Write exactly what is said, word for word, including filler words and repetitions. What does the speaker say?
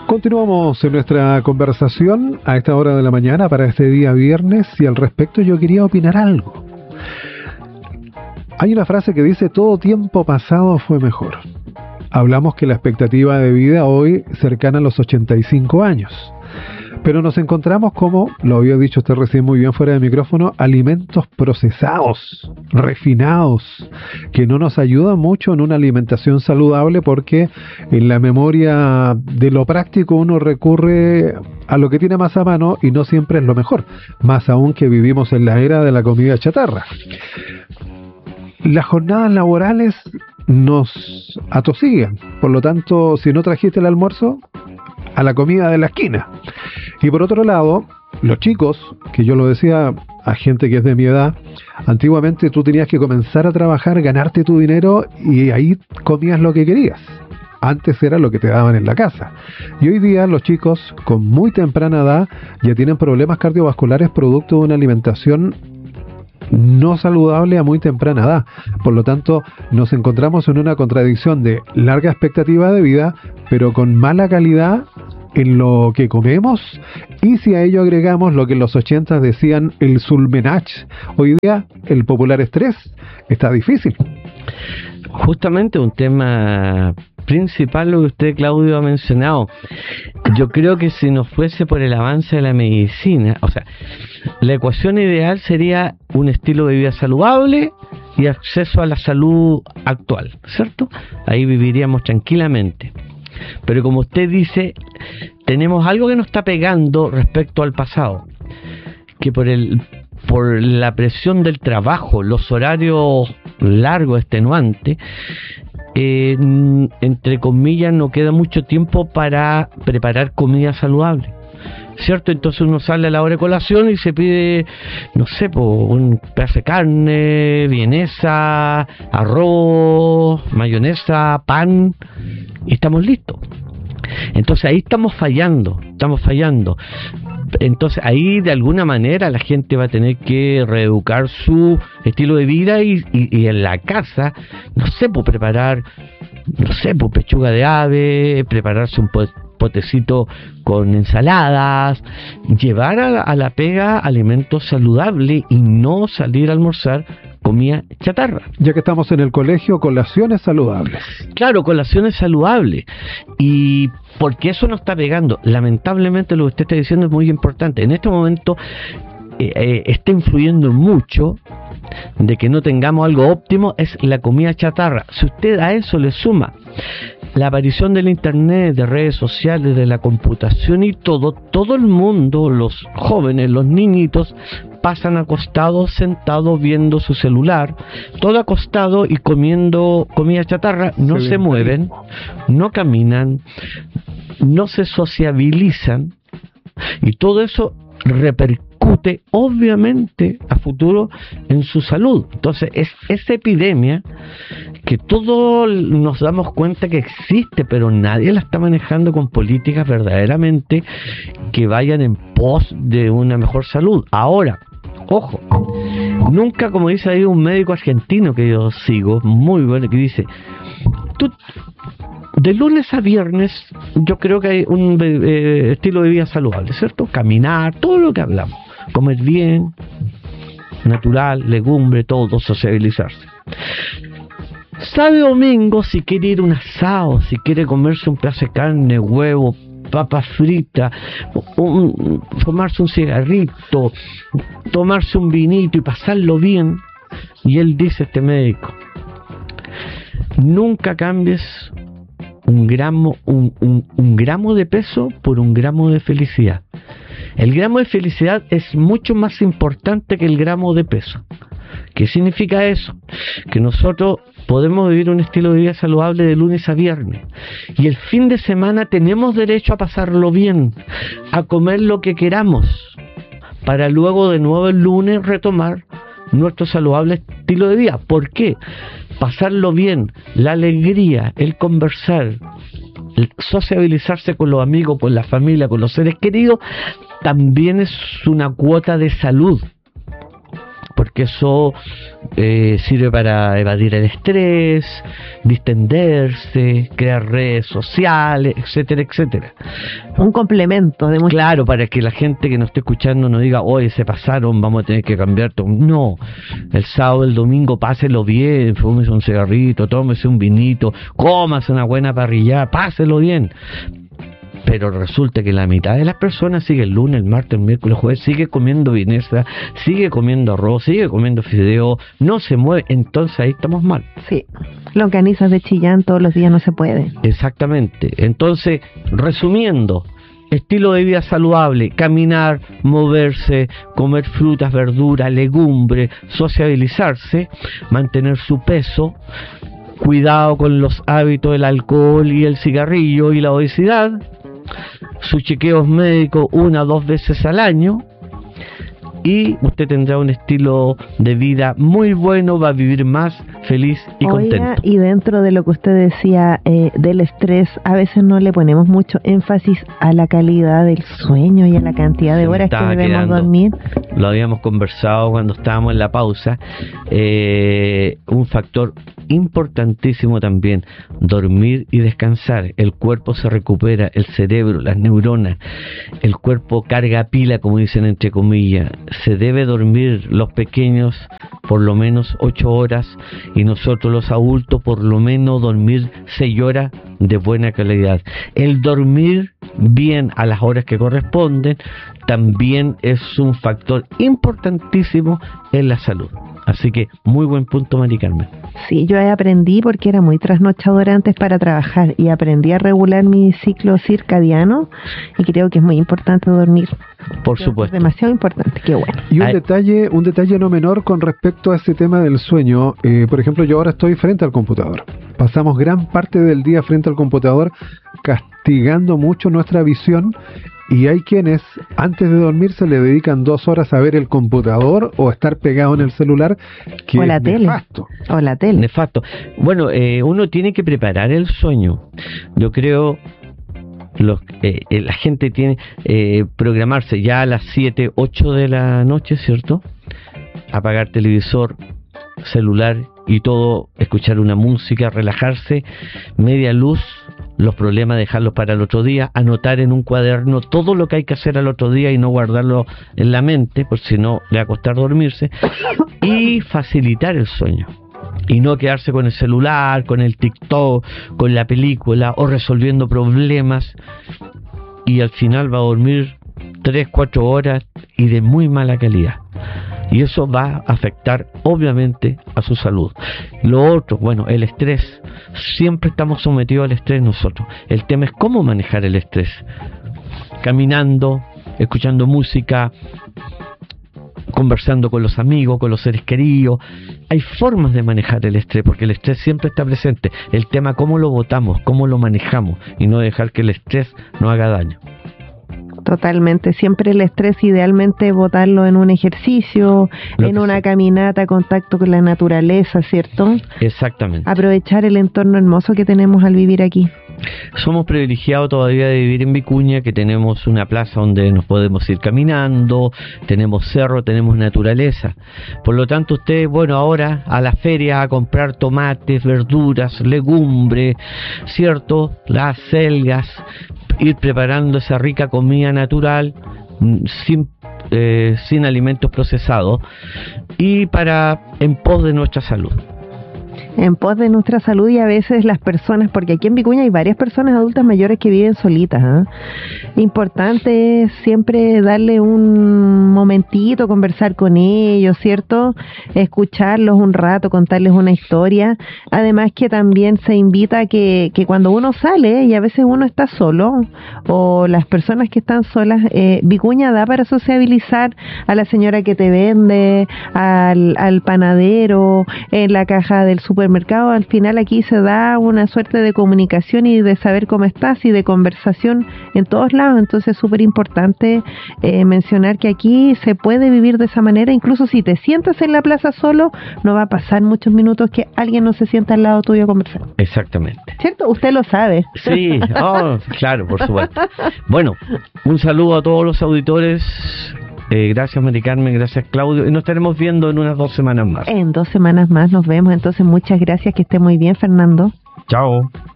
Continuamos en nuestra conversación a esta hora de la mañana para este día viernes, y al respecto yo quería opinar algo. Hay una frase que dice: todo tiempo pasado fue mejor. Hablamos que la expectativa de vida hoy cercana a los ochenta y cinco años, pero nos encontramos, como lo había dicho usted recién muy bien fuera de micrófono, alimentos procesados, refinados, que no nos ayudan mucho en una alimentación saludable, porque en la memoria de lo práctico uno recurre a lo que tiene más a mano y no siempre es lo mejor, más aún que vivimos en la era de la comida chatarra. Las jornadas laborales nos atosiguen, por lo tanto, si no trajiste el almuerzo, a la comida de la esquina. Y por otro lado, los chicos, que yo lo decía a gente que es de mi edad, antiguamente tú tenías que comenzar a trabajar, ganarte tu dinero y ahí comías lo que querías. Antes era lo que te daban en la casa. Y hoy día los chicos con muy temprana edad ya tienen problemas cardiovasculares producto de una alimentación no saludable a muy temprana edad. Por lo tanto, nos encontramos en una contradicción de larga expectativa de vida, pero con mala calidad en lo que comemos. Y si a ello agregamos lo que en los ochenta decían el sulmenach, hoy día el popular estrés, está difícil. Justamente un tema principal lo que usted, Claudio, ha mencionado. Yo creo que si no fuese por el avance de la medicina, o sea, la ecuación ideal sería un estilo de vida saludable y acceso a la salud actual, ¿cierto? Ahí viviríamos tranquilamente. Pero como usted dice, tenemos algo que nos está pegando respecto al pasado, que por el por la presión del trabajo, los horarios largos, extenuantes, eh, entre comillas, no queda mucho tiempo para preparar comida saludable, ¿cierto? Entonces uno sale a la hora de colación y se pide, no sé, po, un pedazo de carne, vienesa, arroz, mayonesa, pan, y estamos listos. Entonces ahí estamos fallando, estamos fallando. Entonces ahí de alguna manera la gente va a tener que reeducar su estilo de vida y, y, y en la casa, no sé, pues preparar, no sé, pues pechuga de ave, prepararse un potecito con ensaladas, llevar a, a la pega alimentos saludables y no salir a almorzar comida chatarra. Ya que estamos en el colegio, colaciones saludables. Claro, colaciones saludables. Y porque eso nos está pegando. Lamentablemente lo que usted está diciendo es muy importante. En este momento eh, eh, está influyendo mucho de que no tengamos algo óptimo, es la comida chatarra. Si usted a eso le suma la aparición del internet, de redes sociales, de la computación y todo, todo el mundo, los jóvenes, los niñitos, pasan acostados, sentados, viendo su celular, todo acostado y comiendo comida chatarra, no se mueven, no caminan, no se sociabilizan, y todo eso repercute obviamente a futuro en su salud. Entonces es esa epidemia que todos nos damos cuenta que existe, pero nadie la está manejando con políticas verdaderamente que vayan en pos de una mejor salud. Ahora, ojo, nunca, como dice ahí un médico argentino que yo sigo, muy bueno, que dice, tú de lunes a viernes yo creo que hay un eh, estilo de vida saludable, ¿cierto? Caminar, todo lo que hablamos, comer bien, natural, legumbre, todo, sociabilizarse. Sábado y domingo, si quiere ir a un asado, si quiere comerse un pedazo de carne, huevo, papa frita, un, tomarse un cigarrito, tomarse un vinito y pasarlo bien. Y él dice, este médico, nunca cambies un gramo, un, un, un gramo de peso por un gramo de felicidad. El gramo de felicidad es mucho más importante que el gramo de peso. ¿Qué significa eso? Que nosotros podemos vivir un estilo de vida saludable de lunes a viernes, y el fin de semana tenemos derecho a pasarlo bien, a comer lo que queramos, para luego de nuevo el lunes retomar nuestro saludable estilo de vida. ¿Por qué? Pasarlo bien, la alegría, el conversar, el sociabilizarse con los amigos, con la familia, con los seres queridos, también es una cuota de salud. ¿Por porque eso eh, sirve para evadir el estrés, distenderse, crear redes sociales, etcétera, etcétera. Un complemento de mucho. Claro, para que la gente que nos esté escuchando no diga, oye, se pasaron, vamos a tener que cambiar todo. No, el sábado, el domingo, páselo bien, fúmese un cigarrito, tómese un vinito, cómase una buena parrillada, páselo bien. Pero resulta que la mitad de las personas sigue el lunes, el martes, el miércoles, el jueves, sigue comiendo vienesa, sigue comiendo arroz, sigue comiendo fideo, no se mueve, entonces ahí estamos mal. Sí, longanizas de Chillán todos los días no se puede. Exactamente. Entonces, resumiendo, estilo de vida saludable, caminar, moverse, comer frutas, verduras, legumbres, sociabilizarse, mantener su peso, cuidado con los hábitos del alcohol y el cigarrillo y la obesidad, sus chequeos médicos una o dos veces al año, y usted tendrá un estilo de vida muy bueno, va a vivir más feliz y Oiga, contento. Y dentro de lo que usted decía eh, del estrés, a veces no le ponemos mucho énfasis a la calidad del sueño y a la cantidad de horas que debemos quedando, dormir. Lo habíamos conversado cuando estábamos en la pausa. Eh, un factor importantísimo también, dormir y descansar. El cuerpo se recupera, el cerebro, las neuronas, el cuerpo carga pila, como dicen entre comillas. Se debe dormir los pequeños por lo menos ocho horas y nosotros los adultos por lo menos dormir seis horas de buena calidad. El dormir bien a las horas que corresponden también es un factor importantísimo en la salud. Así que muy buen punto, Mari Carmen. Sí, yo aprendí porque era muy trasnochadora antes para trabajar y aprendí a regular mi ciclo circadiano y creo que es muy importante dormir. Por creo supuesto. Es demasiado importante, qué bueno. Y un Ay. detalle, un detalle no menor con respecto a ese tema del sueño. Eh, por ejemplo, yo ahora estoy frente al computador. Pasamos gran parte del día frente al computador castigando mucho nuestra visión. Y hay quienes antes de dormir se le dedican dos horas a ver el computador o estar pegado en el celular, que O la es tele. nefasto. O la tele. Nefasto. Bueno, eh, uno tiene que preparar el sueño. Yo creo los, eh, eh, la gente tiene eh, programarse ya a las siete, ocho de la noche, ¿cierto? Apagar televisor, celular y todo, escuchar una música, relajarse, media luz, los problemas dejarlos para el otro día, anotar en un cuaderno todo lo que hay que hacer al otro día y no guardarlo en la mente, por si no le va a costar dormirse, y facilitar el sueño. Y no quedarse con el celular, con el TikTok, con la película o resolviendo problemas y al final va a dormir tres, cuatro horas y de muy mala calidad. Y eso va a afectar obviamente a su salud. Lo otro, bueno, el estrés. Siempre estamos sometidos al estrés nosotros. El tema es cómo manejar el estrés. Caminando, escuchando música, conversando con los amigos, con los seres queridos. Hay formas de manejar el estrés, porque el estrés siempre está presente. El tema cómo lo botamos, cómo lo manejamos y no dejar que el estrés nos haga daño. Totalmente, siempre el estrés idealmente botarlo en un ejercicio, Lo en que una sea. caminata, contacto con la naturaleza, ¿cierto? Exactamente. Aprovechar el entorno hermoso que tenemos al vivir aquí. Somos privilegiados todavía de vivir en Vicuña, que tenemos una plaza donde nos podemos ir caminando, tenemos cerro, tenemos naturaleza. Por lo tanto, usted, bueno, ahora a la feria a comprar tomates, verduras, legumbres, ¿cierto? Las selgas, ir preparando esa rica comida natural, sin, eh, sin alimentos procesados, y para en pos de nuestra salud. En pos de nuestra salud, y a veces las personas, porque aquí en Vicuña hay varias personas adultas mayores que viven solitas, ¿eh? Importante es siempre darle un momentito, conversar con ellos, ¿cierto? Escucharlos un rato, contarles una historia. Además que también se invita a que, que cuando uno sale, y a veces uno está solo, o las personas que están solas, eh, Vicuña da para sociabilizar a la señora que te vende, al, al panadero, en la caja del supermercado. Al final aquí se da una suerte de comunicación y de saber cómo estás y de conversación en todos lados. Entonces es súper importante eh, mencionar que aquí se puede vivir de esa manera. Incluso si te sientas en la plaza solo, no va a pasar muchos minutos que alguien no se sienta al lado tuyo a conversar. Exactamente. ¿Cierto? Usted lo sabe. Sí, oh, claro, por supuesto. Bueno, un saludo a todos los auditores Eh, gracias, Mari Carmen, gracias, Claudio, y nos estaremos viendo en unas dos semanas más. En dos semanas más nos vemos, entonces muchas gracias, que esté muy bien, Fernando. Chao.